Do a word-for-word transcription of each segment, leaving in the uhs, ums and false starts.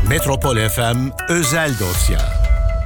Metropol F M Özel Dosya.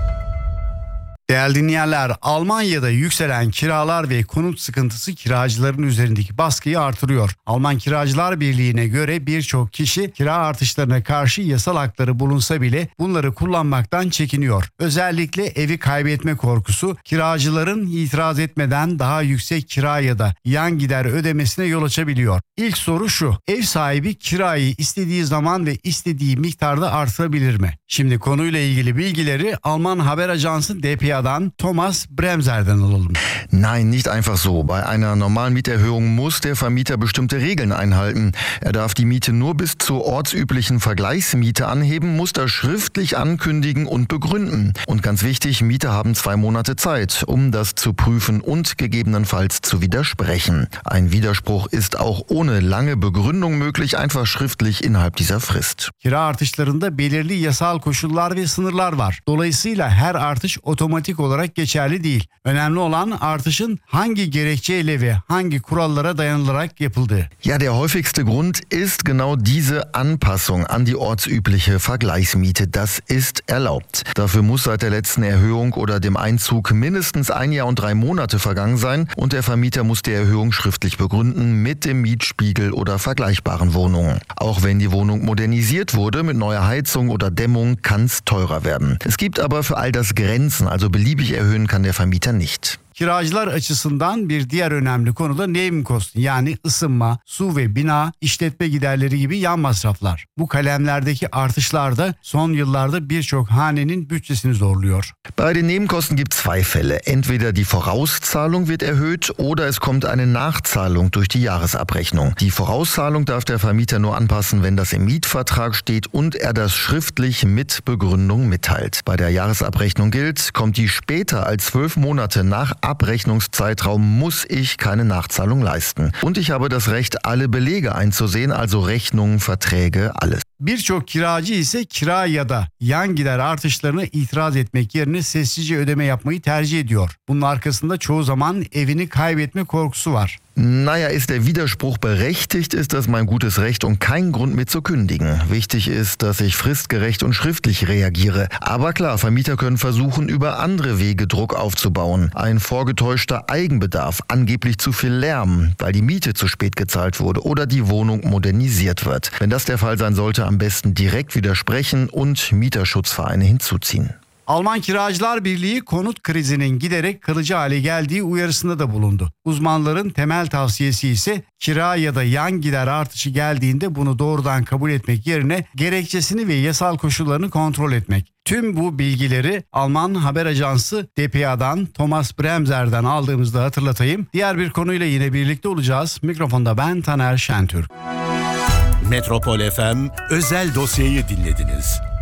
Değerli dinleyenler, Almanya'da yükselen kiralar ve konut sıkıntısı kiracıların üzerindeki baskıyı artırıyor. Alman Kiracılar Birliği'ne göre birçok kişi kira artışlarına karşı yasal hakları bulunsa bile bunları kullanmaktan çekiniyor. Özellikle evi kaybetme korkusu kiracıların itiraz etmeden daha yüksek kira ya da yan gider ödemesine yol açabiliyor. İlk soru şu: ev sahibi kirayı istediği zaman ve istediği miktarda artırabilir mi? Şimdi konuyla ilgili bilgileri Alman haber ajansı D P A'dan Thomas Bremser'den alalım. Nein, nicht einfach so. Bei einer normalen Mieterhöhung muss der Vermieter bestimmte Regeln einhalten. Er darf die Miete nur bis zur ortsüblichen Vergleichsmiete anheben, muss das schriftlich ankündigen und begründen. Und ganz wichtig, Mieter haben zwei Monate Zeit, um das zu prüfen und gegebenenfalls zu widersprechen. Ein Widerspruch ist auch ohne lange Begründung möglich, einfach schriftlich innerhalb dieser Frist. Kira artışlarında belirli yasal koşullar ve sınırlar var. Dolayısıyla her artış otomatik olarak geçerli değil. Önemli olan artışın hangi gerekçeyle ve hangi kurallara dayanılarak yapıldığı. Ja, der häufigste Grund ist genau diese Anpassung an die ortsübliche Vergleichsmiete. Das ist erlaubt. Dafür muss seit der letzten Erhöhung oder dem Einzug mindestens ein Jahr und drei Monate vergangen sein und der Vermieter muss die Erhöhung schriftlich begründen mit dem Mietspiegel oder vergleichbaren Wohnungen. Auch wenn die Wohnung modernisiert wurde mit neuer Heizung oder Dämmung, kann es teurer werden. Es gibt aber für all das Grenzen, also beliebig erhöhen kann der Vermieter nicht. Kiracılar açısından bir diğer önemli konu da Nebenkosten, yani ısınma, su ve bina, işletme giderleri gibi yan masraflar. Bu kalemlerdeki artışlar da son yıllarda birçok hanenin bütçesini zorluyor. Bei den Nebenkosten gibt es zwei Fälle. Entweder die Vorauszahlung wird erhöht oder es kommt eine Nachzahlung durch die Jahresabrechnung. Die Vorauszahlung darf der Vermieter nur anpassen, wenn das im Mietvertrag steht und er das schriftlich mit Begründung mitteilt. Bei der Jahresabrechnung gilt, kommt die später als zwölf Monate nach Abrechnungszeitraum, muss ich keine Nachzahlung leisten. Und ich habe das Recht, alle Belege einzusehen, also Rechnungen, Verträge, alles. Birçok kiracı ise kira ya da yan gider artışlarına itiraz etmek yerine sessizce ödeme yapmayı tercih ediyor. Bunun arkasında çoğu zaman evini kaybetme korkusu var. Naja, ist der Widerspruch berechtigt, ist das mein gutes Recht und kein Grund mit zu kündigen. Wichtig ist, dass ich fristgerecht und schriftlich reagiere. Aber klar, Vermieter können versuchen, über andere Wege Druck aufzubauen. Ein vorgetäuschter Eigenbedarf, angeblich zu viel Lärm, weil die Miete zu spät gezahlt wurde oder die Wohnung modernisiert wird. Wenn das der Fall sein sollte, am besten direkt widersprechen und Mieterschutzvereine hinzuziehen. Alman Kiracılar Birliği konut krizinin giderek kalıcı hale geldiği uyarısında da bulundu. Uzmanların temel tavsiyesi ise kira ya da yan gider artışı geldiğinde bunu doğrudan kabul etmek yerine gerekçesini ve yasal koşullarını kontrol etmek. Tüm bu bilgileri Alman haber ajansı D P A'dan Thomas Bremser'den aldığımızda hatırlatayım. Diğer bir konuyla yine birlikte olacağız. Mikrofonda ben Taner Şentürk. Metropol F M Özel Dosya'yı dinlediniz.